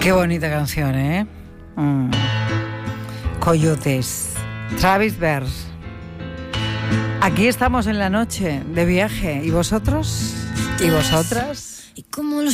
Qué bonita canción, ¿eh? Coyotes. Travis Berg. Aquí estamos en la noche de viaje. ¿Y vosotros? ¿Y vosotras? Y como los